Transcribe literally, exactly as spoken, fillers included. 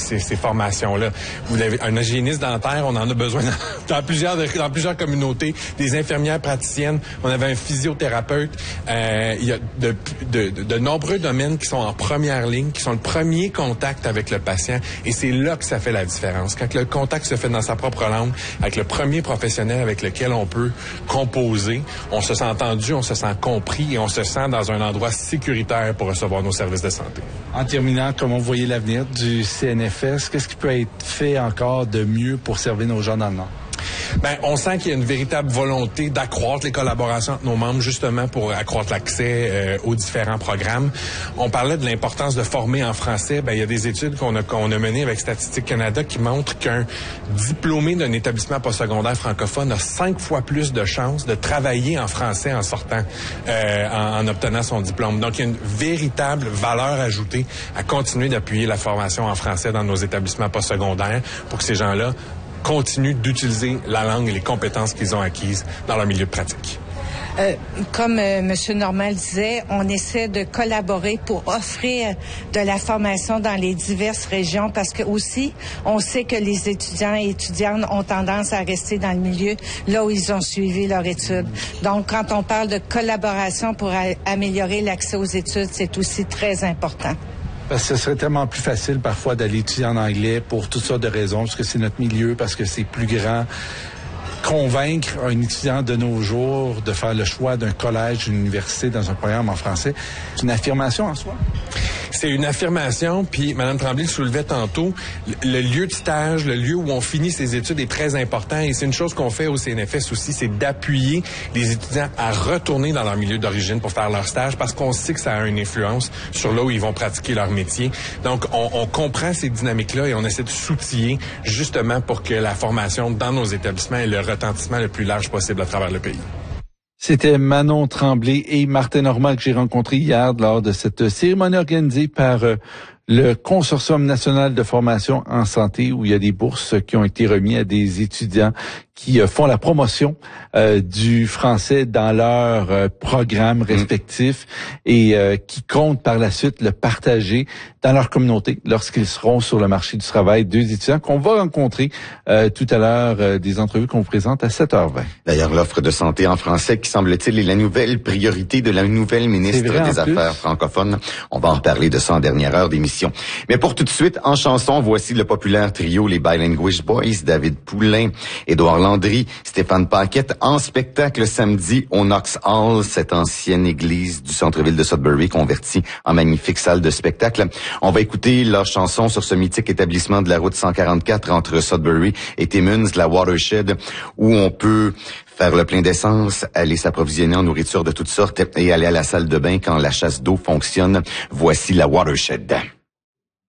ces, ces formations-là. Vous avez un hygiéniste dentaire, on en a besoin dans, dans plusieurs dans plusieurs communautés, des infirmières praticiennes, on avait un physiothérapeute. Euh, il y a de, de, de, de nombreux domaines qui sont en première ligne, qui sont le premier contact avec le patient, et c'est là que ça fait la différence. Quand le contact se fait dans sa propre langue, avec le premier professionnel avec lequel on peut composer, on se sent entendu, on se sent compris et on se sent dans un endroit sécuritaire pour recevoir nos services de santé. En terminant, comment vous voyez l'avenir du C N F S? Qu'est-ce qui peut être fait encore de mieux pour servir nos gens dans le Nord? Ben, on sent qu'il y a une véritable volonté d'accroître les collaborations entre nos membres, justement pour accroître l'accès euh, aux différents programmes. On parlait de l'importance de former en français. Ben, il y a des études qu'on a, qu'on a menées avec Statistique Canada qui montrent qu'un diplômé d'un établissement postsecondaire francophone a cinq fois plus de chances de travailler en français en sortant, euh, en, en obtenant son diplôme. Donc, il y a une véritable valeur ajoutée à continuer d'appuyer la formation en français dans nos établissements postsecondaires pour que ces gens-là continuent d'utiliser la langue et les compétences qu'ils ont acquises dans leur milieu de pratique. Euh, comme euh, M. Normand disait, on essaie de collaborer pour offrir de la formation dans les diverses régions parce que aussi, on sait que les étudiants et étudiantes ont tendance à rester dans le milieu là où ils ont suivi leur étude. Donc, quand on parle de collaboration pour a- améliorer l'accès aux études, c'est aussi très important. Parce que ce serait tellement plus facile parfois d'aller étudier en anglais pour toutes sortes de raisons, parce que c'est notre milieu, parce que c'est plus grand. Convaincre un étudiant de nos jours de faire le choix d'un collège, d'une université dans un programme en français, c'est une affirmation en soi. C'est une affirmation, puis Mme Tremblay le soulevait tantôt, le lieu de stage, le lieu où on finit ses études est très important et c'est une chose qu'on fait au C N F S aussi, c'est d'appuyer les étudiants à retourner dans leur milieu d'origine pour faire leur stage parce qu'on sait que ça a une influence sur là où ils vont pratiquer leur métier. Donc, on, on comprend ces dynamiques-là et on essaie de s'outiller justement pour que la formation dans nos établissements ait le retentissement le plus large possible à travers le pays. C'était Manon Tremblay et Martin Normand que j'ai rencontrés hier lors de cette cérémonie organisée par euh, le Consortium national de formation en santé où il y a des bourses qui ont été remises à des étudiants qui euh, font la promotion euh, du français dans leurs euh, programmes respectifs mmh. et euh, qui comptent par la suite le partager dans leur communauté lorsqu'ils seront sur le marché du travail. Deux étudiants qu'on va rencontrer euh, tout à l'heure, euh, des entrevues qu'on vous présente à sept heures vingt. D'ailleurs, l'offre de santé en français qui semble-t-il est la nouvelle priorité de la nouvelle ministre vrai, des Affaires francophones. On va en reparler de ça en dernière heure d'émission. Mais pour tout de suite, en chanson, voici le populaire trio Les Bilinguish Boys, David Poulain, Édouard Landry, Stéphane Paquette, en spectacle samedi au Knox Hall, cette ancienne église du centre-ville de Sudbury convertie en magnifique salle de spectacle. On va écouter leur chanson sur ce mythique établissement de la route cent quarante-quatre entre Sudbury et Timmins, la Watershed, où on peut faire le plein d'essence, aller s'approvisionner en nourriture de toutes sortes et aller à la salle de bain quand la chasse d'eau fonctionne. Voici la Watershed.